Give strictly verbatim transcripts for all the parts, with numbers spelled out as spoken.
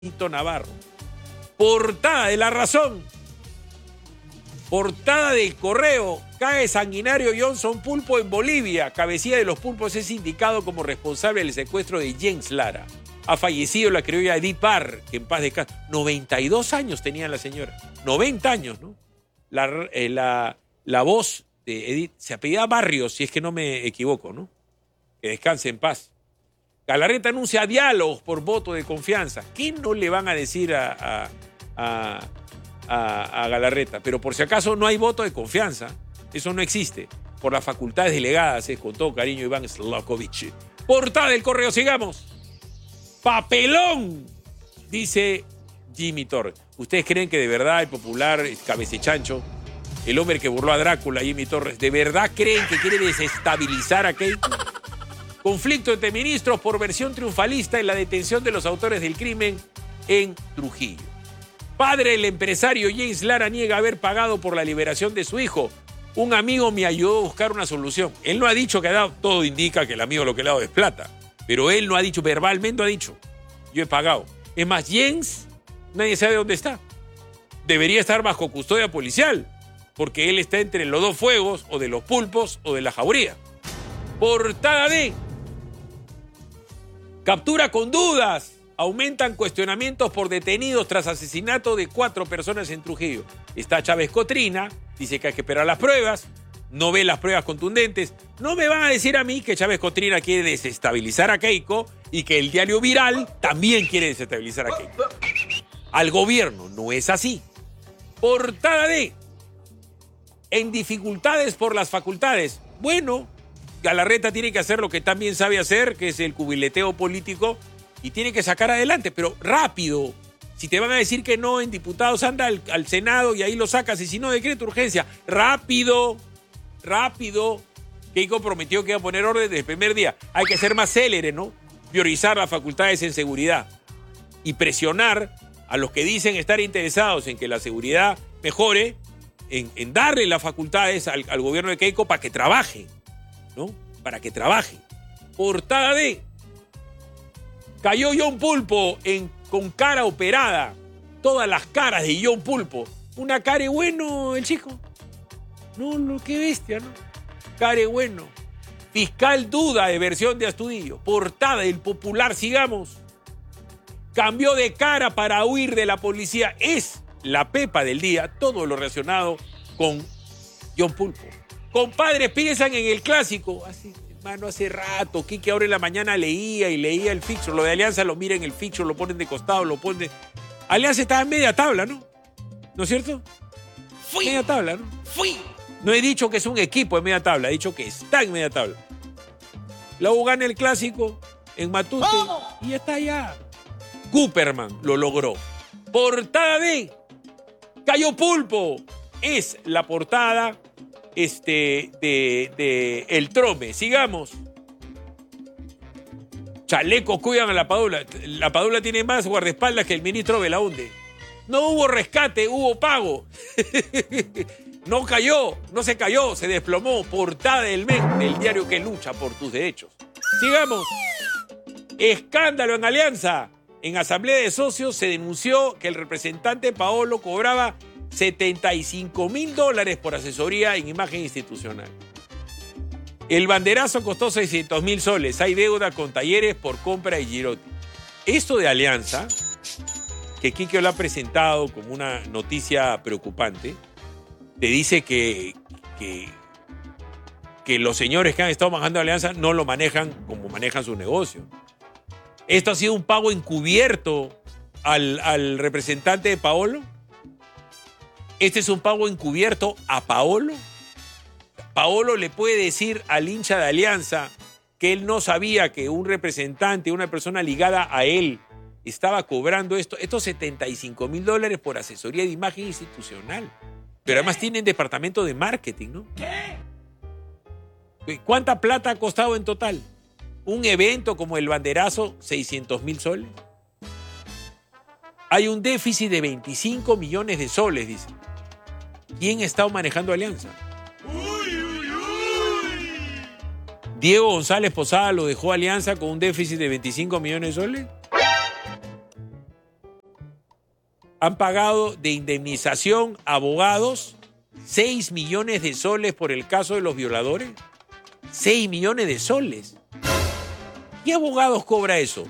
Tito Navarro. Portada de La Razón. Portada del Correo. Cae sanguinario Johnson Pulpo en Bolivia. Cabecilla de los Pulpos es indicado como responsable del secuestro de Jens Lara. Ha fallecido la criolla Edith Parr, que en paz descanse. noventa y dos años tenía la señora. noventa años, ¿no? La, eh, la, la voz de Edith se apellida Barrios, si es que no me equivoco, ¿no? Que descanse en paz. Galarreta anuncia diálogos por voto de confianza. ¿Qué no le van a decir a, a, a, a, a Galarreta? Pero por si acaso no hay voto de confianza. Eso no existe. Por las facultades delegadas, eh, con todo cariño, Iván Slakovic. Portada del Correo, sigamos. ¡Papelón!, dice Jimmy Torres. ¿Ustedes creen que de verdad el popular cabecechancho, el hombre que burló a Drácula, Jimmy Torres, de verdad creen que quiere desestabilizar a Keiko? Conflicto entre ministros por versión triunfalista en la detención de los autores del crimen en Trujillo. Padre del empresario Jens Lara niega haber pagado por la liberación de su hijo. Un amigo me ayudó a buscar una solución. Él no ha dicho que ha dado, todo indica que el amigo lo que le ha dado es plata. Pero él no ha dicho, verbalmente ha dicho, yo he pagado. Es más, Jens, nadie sabe dónde está. Debería estar bajo custodia policial, porque él está entre los dos fuegos, o de los pulpos, o de la jauría. Portada de captura con dudas. Aumentan cuestionamientos por detenidos tras asesinato de cuatro personas en Trujillo. Está Chávez Cotrina, dice que hay que esperar las pruebas. No ve las pruebas contundentes. No me van a decir a mí que Chávez Cotrina quiere desestabilizar a Keiko y que el diario Viral también quiere desestabilizar a Keiko. Al gobierno no es así. Portada de en dificultades por las facultades. Bueno, Galarreta tiene que hacer lo que también sabe hacer, que es el cubileteo político, y tiene que sacar adelante, pero rápido. Si te van a decir que no en diputados, anda al, al Senado y ahí lo sacas, y si no, decreto urgencia. Rápido. Rápido. Keiko prometió que iba a poner orden desde el primer día. Hay que ser más célere, ¿no? Priorizar las facultades en seguridad y presionar a los que dicen estar interesados en que la seguridad mejore, en, en darle las facultades al, al gobierno de Keiko para que trabaje, ¿no? Para que trabaje. Portada de cayó John Pulpo en, con cara operada. Todas las caras de John Pulpo. Una cara bueno el chico. No, no, qué bestia, ¿no? Care bueno. Fiscal duda de versión de Astudillo. Portada del Popular, sigamos. Cambió de cara para huir de la policía. Es la pepa del día, todo lo relacionado con John Pulpo. Compadres, piensan en el clásico. Así, hermano, hace rato, Quique ahora en la mañana leía y leía el fixture. Lo de Alianza lo mira en el fixture, lo ponen de costado, lo ponen... Alianza estaba en media tabla, ¿no? ¿No es cierto? Fui. Media tabla, ¿no? Fui. No he dicho que es un equipo en media tabla, he dicho que está en media tabla. La U gana el clásico en Matute ¡oh! Y está allá. Cooperman lo logró. Portada de Cayo Pulpo. Es la portada este, de, de El Trome. Sigamos. Chalecos cuidan a la Padula. La Padula tiene más guardaespaldas que el ministro Belaunde. No hubo rescate, hubo pago. No cayó, no se cayó, se desplomó. Portada del mes del diario que lucha por tus derechos. Sigamos. Escándalo en Alianza. En Asamblea de Socios se denunció que el representante Paolo cobraba setenta y cinco mil dólares por asesoría en imagen institucional. El banderazo costó seiscientos mil soles. Hay deuda con Talleres por compra de Girotti. Esto de Alianza, que Quique lo ha presentado como una noticia preocupante, te dice que, que, que los señores que han estado manejando Alianza no lo manejan como manejan su negocio. ¿Esto ha sido un pago encubierto al, al representante de Paolo? ¿Este es un pago encubierto a Paolo? ¿Paolo le puede decir al hincha de Alianza que él no sabía que un representante, una persona ligada a él, estaba cobrando esto, estos setenta y cinco mil dólares por asesoría de imagen institucional? Pero además tienen departamento de marketing, ¿no? ¿Qué? ¿Cuánta plata ha costado en total? Un evento como el banderazo, seiscientos mil soles. Hay un déficit de veinticinco millones de soles, dice. ¿Quién ha estado manejando Alianza? Uy, uy, uy. ¿Diego González Posada lo dejó Alianza con un déficit de veinticinco millones de soles? han pagado de indemnización abogados seis millones de soles por el caso de los violadores. seis millones de soles. ¿Qué abogados cobra eso?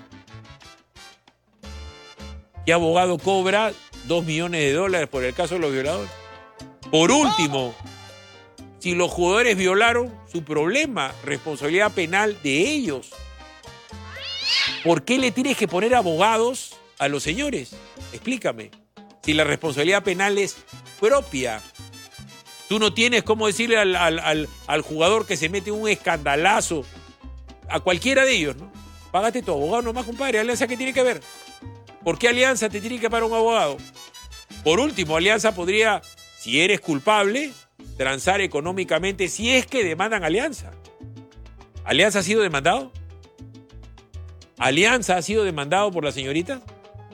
¿Qué abogado cobra dos millones de dólares por el caso de los violadores? Por último, si los jugadores violaron, su problema, responsabilidad penal de ellos. ¿Por qué le tienes que poner abogados a los señores? Explícame. Si la responsabilidad penal es propia. Tú no tienes cómo decirle al, al, al, al jugador que se mete un escandalazo, a cualquiera de ellos, ¿no? Págate tu abogado nomás, compadre. ¿Alianza qué tiene que ver? ¿Por qué Alianza te tiene que pagar un abogado? Por último, Alianza podría, si eres culpable, transar económicamente si es que demandan Alianza. ¿Alianza ha sido demandado? ¿Alianza ha sido demandado por la señorita?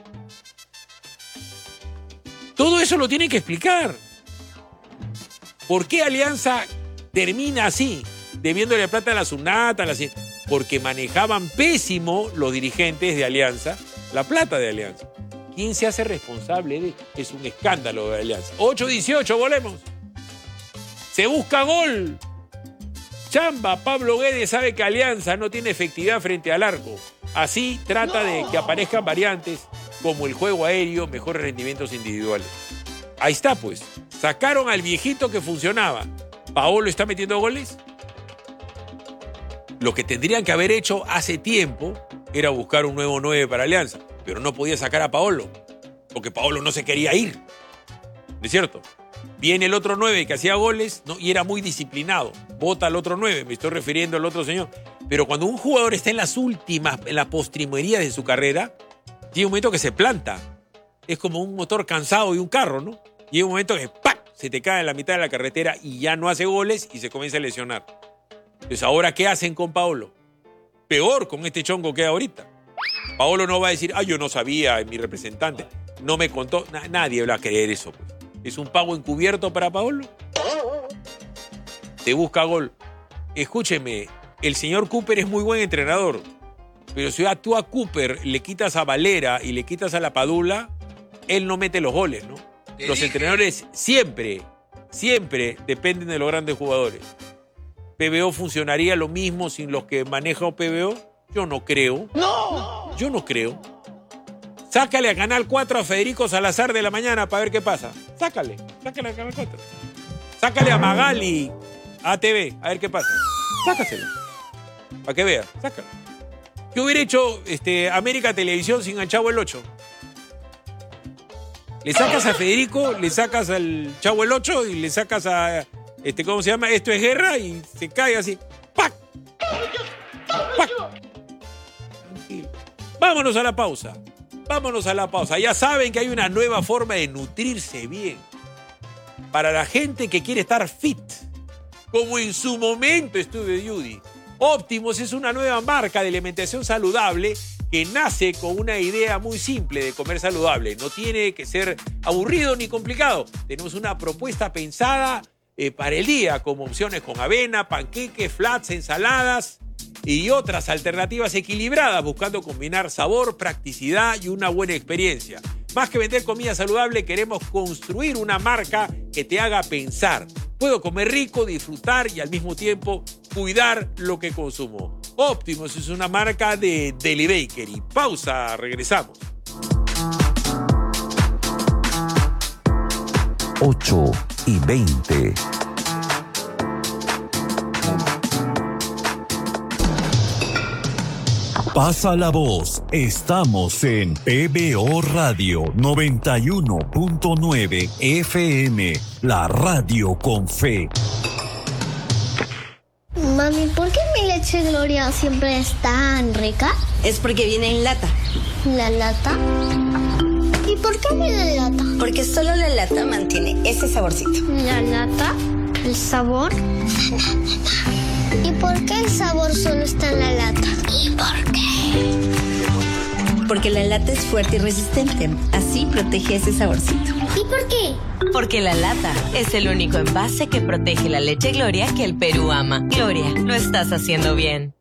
Todo eso lo tienen que explicar. ¿Por qué Alianza termina así, debiéndole plata a la SUNAT, a la... Porque manejaban pésimo los dirigentes de Alianza la plata de Alianza. ¿Quién se hace responsable de? Es un escándalo de Alianza. ocho dieciocho, volvemos. Se busca gol. Chamba, Pablo Guedes sabe que Alianza no tiene efectividad frente al arco. Así trata de que aparezcan variantes como el juego aéreo, mejores rendimientos individuales. Ahí está, pues. Sacaron al viejito que funcionaba. ¿Paolo está metiendo goles? Lo que tendrían que haber hecho hace tiempo era buscar un nuevo nueve para Alianza, pero no podía sacar a Paolo, porque Paolo no se quería ir. ¿No es cierto? Viene el otro nueve que hacía goles, ¿no? Y era muy disciplinado. Vota al otro nueve, me estoy refiriendo al otro señor. Pero cuando un jugador está en las últimas, en la postrimería de su carrera, llega un momento que se planta. Es como un motor cansado de un carro, ¿no? Llega un momento que ¡pac! Se te cae en la mitad de la carretera y ya no hace goles y se comienza a lesionar. Entonces, ¿ahora qué hacen con Paolo? Peor con este chongo que hay ahorita. Paolo no va a decir, ah, yo no sabía, mi representante no me contó. Na- nadie va a creer eso, pues. ¿Es un pago encubierto para Paolo? Te busca gol. Escúcheme, el señor Cooper es muy buen entrenador, pero si tú a Cooper le quitas a Valera y le quitas a la Padula, él no mete los goles, ¿no? Los dije. Entrenadores siempre, siempre dependen de los grandes jugadores. ¿P B O funcionaría lo mismo sin los que maneja P B O? Yo no creo. ¡No! Yo no creo. Sácale a Canal cuatro a Federico Salazar de la mañana para ver qué pasa. Sácale, sácale a Canal cuatro. Sácale a Magali a A T V, a ver qué pasa. Sácaselo. Para que vea, sácalo. ¿Qué hubiera hecho este, América Televisión sin al Chavo el ocho? Le sacas a Federico, le sacas al Chavo el ocho y le sacas a... Este, ¿cómo se llama? Esto es guerra y se cae así. ¡Pac! ¡Pac! Tranquilo. Vámonos a la pausa. Vámonos a la pausa. Ya saben que hay una nueva forma de nutrirse bien. Para la gente que quiere estar fit. Como en su momento estuve Judy. Optimus es una nueva marca de alimentación saludable que nace con una idea muy simple de comer saludable. No tiene que ser aburrido ni complicado. Tenemos una propuesta pensada eh, para el día, como opciones con avena, panqueques, flats, ensaladas y otras alternativas equilibradas, buscando combinar sabor, practicidad y una buena experiencia. Más que vender comida saludable, queremos construir una marca que te haga pensar. Puedo comer rico, disfrutar y al mismo tiempo cuidar lo que consumo. Optimus es una marca de Deli Bakery. Pausa, regresamos. ocho y veinte. Pasa la voz, estamos en P B O Radio noventa y uno punto nueve F M, la radio con fe. Mami, ¿por qué mi leche Gloria siempre es tan rica? Es porque viene en lata. ¿La lata? ¿Y por qué viene en lata? Porque solo la lata mantiene ese saborcito. ¿La lata? ¿El sabor? ¿Y por qué el sabor solo está en la lata? ¿Y por qué? Porque la lata es fuerte y resistente. Así protege ese saborcito. ¿Y por qué? Porque la lata es el único envase que protege la leche Gloria que el Perú ama. Gloria, lo estás haciendo bien.